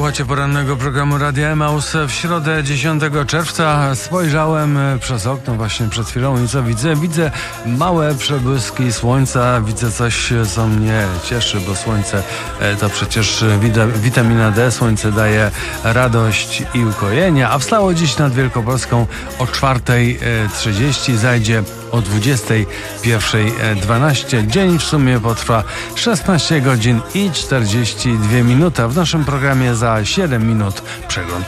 Słuchacie porannego programu Radia Emaus. W środę 10 czerwca spojrzałem przez okno właśnie przed chwilą i co widzę? Widzę małe przebłyski słońca, widzę coś, co mnie cieszy, bo słońce to przecież witamina D, słońce daje radość i ukojenie, a wstało dziś nad Wielkopolską o 4:30, zajdzie o 21:12. Dzień w sumie potrwa 16 godzin i 42 minuty. W naszym programie za 7 minut przegląd